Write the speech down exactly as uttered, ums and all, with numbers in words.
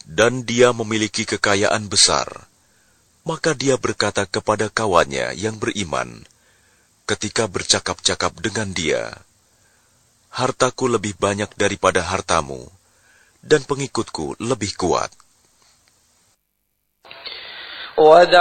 dan dia memiliki kekayaan besar. Maka dia berkata kepada kawannya yang beriman, ketika bercakap-cakap dengan dia, "Hartaku lebih banyak daripada hartamu, dan pengikutku lebih kuat."